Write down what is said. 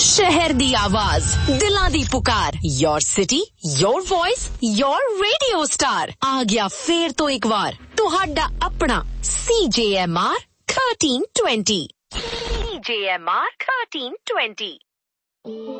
शहर दी आवाज, दिलां दी पुकार, your city, your voice, your radio star. आ गया फेर तो एक बार तुहाडा अपना CJMR 1320। CJMR 1320।